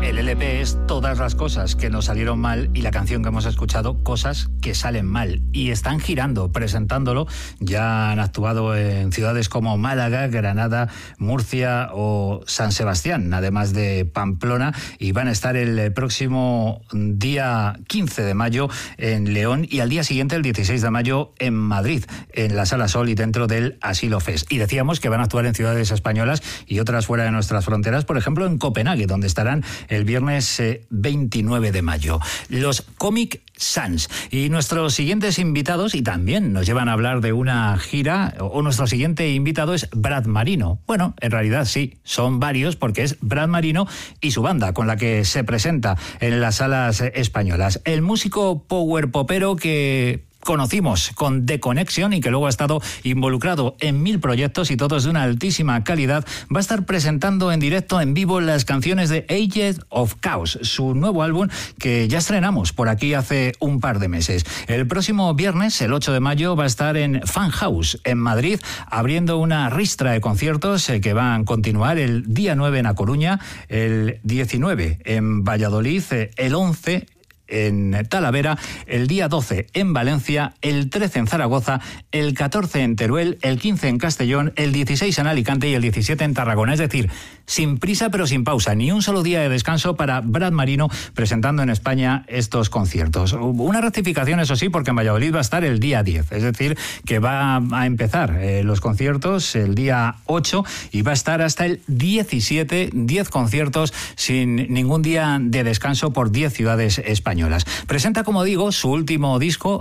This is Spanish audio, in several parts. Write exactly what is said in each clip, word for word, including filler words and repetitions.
El L P es todas las cosas que nos salieron mal y la canción que hemos escuchado, cosas que salen mal. Y están girando, presentándolo. Ya han actuado en ciudades como Málaga, Granada, Murcia o San Sebastián, además de Pamplona. Y van a estar el próximo día quince de mayo en León y al día siguiente, el dieciséis de mayo, en Madrid, en la Sala Sol y dentro del Asilo Fest. Y decíamos que van a actuar en ciudades españolas y otras fuera de nuestras fronteras, por ejemplo en Copenhague, donde estarán el viernes eh, veintinueve de mayo. Los Comic Sans. Y nuestros siguientes invitados, y también nos llevan a hablar de una gira, o nuestro siguiente invitado es Brad Marino. Bueno, en realidad sí, son varios porque es Brad Marino y su banda con la que se presenta en las salas españolas. El músico power popero que conocimos con The Connection y que luego ha estado involucrado en mil proyectos y todos de una altísima calidad, va a estar presentando en directo, en vivo, las canciones de Age of Chaos, su nuevo álbum que ya estrenamos por aquí hace un par de meses. El próximo viernes, el ocho de mayo, va a estar en Fan House, en Madrid, abriendo una ristra de conciertos que van a continuar el día nueve en A Coruña, el diecinueve en Valladolid, el once en Talavera, el día doce en Valencia, el trece en Zaragoza, el catorce en Teruel, el quince en Castellón, el dieciséis en Alicante y el diecisiete en Tarragona. Es decir, sin prisa pero sin pausa, ni un solo día de descanso para Brad Marino presentando en España estos conciertos. Una rectificación, eso sí, porque en Valladolid va a estar el día diez, es decir, que va a empezar eh, los conciertos el día ocho y va a estar hasta el diecisiete, diez conciertos sin ningún día de descanso por diez ciudades españolas. Presenta, como digo, su último disco,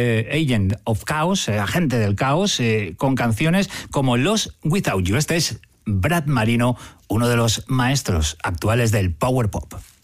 Agent of Chaos, eh, Agente del Caos, eh, con canciones como Lost Without You. Este es Brad Marino, uno de los maestros actuales del power pop.